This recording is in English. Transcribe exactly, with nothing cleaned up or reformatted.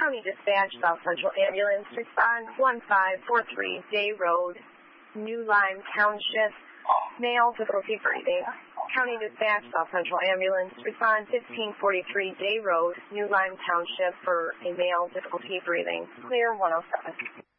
County Dispatch, South Central Ambulance, respond one five four three Day Road, New Lime Township, male, difficulty breathing. County Dispatch, South Central Ambulance, respond fifteen forty-three Day Road, New Lime Township for a male, difficulty breathing. Clear one oh seven.